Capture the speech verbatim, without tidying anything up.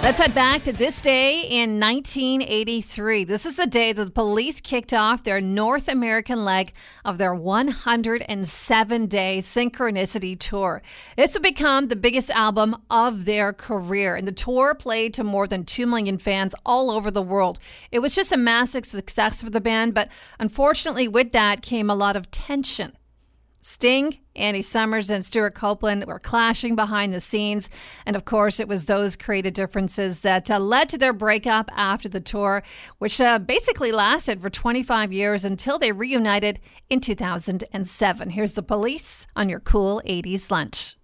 Let's head back to this day in nineteen eighty-three. This is the day that the Police kicked off their North American leg of their one hundred seven day Synchronicity Tour. This would become the biggest album of their career, and the tour played to more than two million fans all over the world. It was just a massive success for the band, but unfortunately with that came a lot of tension. Sting, Andy Summers, and Stuart Copeland were clashing behind the scenes. And of course, it was those creative differences that uh, led to their breakup after the tour, which uh, basically lasted for twenty-five years until they reunited in two thousand seven. Here's the Police on your Cool eighties Lunch.